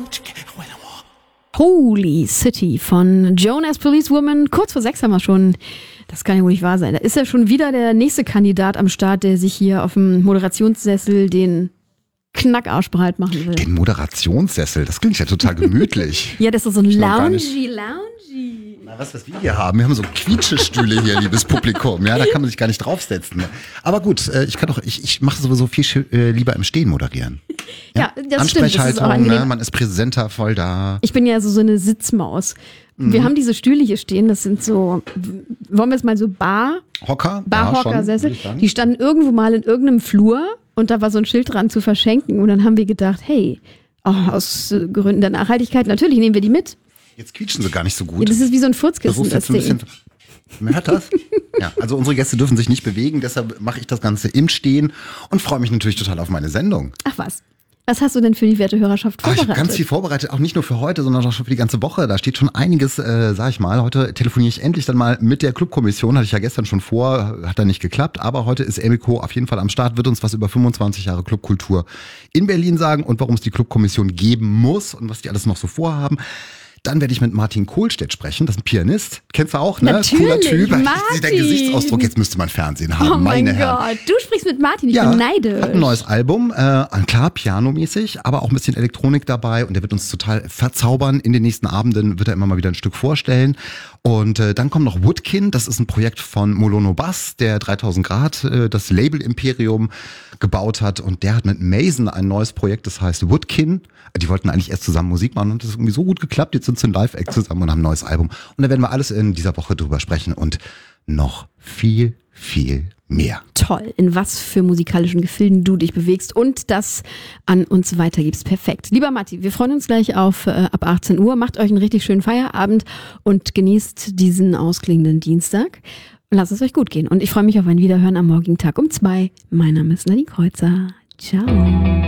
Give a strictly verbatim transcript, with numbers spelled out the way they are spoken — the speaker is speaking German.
Holy City von Jonas Policewoman. Kurz vor sechs haben wir schon. Das kann ja wohl nicht wahr sein. Da ist ja schon wieder der nächste Kandidat am Start, der sich hier auf dem Moderationssessel den Knackarsch bereit machen will. Den Moderationssessel, das klingt ja total gemütlich. Ja, das ist so ein Loungy, Loungy. Na, was, was wir hier haben, wir haben so Quietschestühle hier, liebes Publikum. Ja, da kann man sich gar nicht draufsetzen. Aber gut, ich kann doch, ich, ich mache sowieso viel äh, lieber im Stehen moderieren. Ja, ja das stimmt. Das ist auch ne? Man ist präsenter, voll da. Ich bin ja so, so eine Sitzmaus. Mhm. Wir haben diese Stühle hier stehen, das sind so, wollen wir es mal so Bar? Hocker? Bar-Hocker-Sessel. Ja, die standen irgendwo mal in irgendeinem Flur und da war so ein Schild dran zu verschenken und dann haben wir gedacht, hey, oh, aus Gründen der Nachhaltigkeit, natürlich nehmen wir die mit. Jetzt quietschen sie gar nicht so gut. Ja, das ist wie so ein Furzkissen, das Ding. Man hört das? Ja, also unsere Gäste dürfen sich nicht bewegen, deshalb mache ich das Ganze im Stehen und freue mich natürlich total auf meine Sendung. Ach was. Was hast du denn für die werte Hörerschaft vorbereitet? Ach, ich habe ganz viel vorbereitet, auch nicht nur für heute, sondern auch schon für die ganze Woche. Da steht schon einiges, äh, sag ich mal. Heute telefoniere ich endlich dann mal mit der Clubkommission. Hatte ich ja gestern schon vor, hat dann nicht geklappt. Aber heute ist Emiko auf jeden Fall am Start, wird uns was über fünfundzwanzig Jahre Clubkultur in Berlin sagen und warum es die Clubkommission geben muss und was die alles noch so vorhaben. Dann werde ich mit Martin Kohlstedt sprechen, das ist ein Pianist. Kennst du auch, ne? Natürlich, cooler Typ. Martin. Der Gesichtsausdruck, jetzt müsste man Fernsehen haben, oh mein meine Gott. Herren. Du sprichst mit Martin, ich ja, bin neidisch. Hat ein neues Album, äh, klar, pianomäßig, aber auch ein bisschen Elektronik dabei und der wird uns total verzaubern. In den nächsten Abenden wird er immer mal wieder ein Stück vorstellen. Und äh, dann kommt noch Woodkin, das ist ein Projekt von Molono Bass, der dreitausend Grad, äh, das Label-Imperium gebaut hat und der hat mit Mason ein neues Projekt, das heißt Woodkin. Die wollten eigentlich erst zusammen Musik machen und das ist irgendwie so gut geklappt, jetzt sind sie ein Live-Act zusammen und haben ein neues Album. Und da werden wir alles in dieser Woche drüber sprechen und noch viel, viel mehr. Toll, in was für musikalischen Gefilden du dich bewegst und das an uns weitergibst. Perfekt. Lieber Matti, wir freuen uns gleich auf äh, ab achtzehn Uhr. Macht euch einen richtig schönen Feierabend und genießt diesen ausklingenden Dienstag. Lasst es euch gut gehen. Und ich freue mich auf ein Wiederhören am morgigen Tag um zwei. Mein Name ist Nadine Kreuzer. Ciao.